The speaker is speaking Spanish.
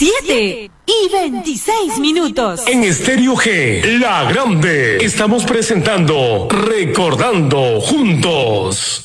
7:26. En Estéreo G, La Grande, estamos presentando Recordando Juntos.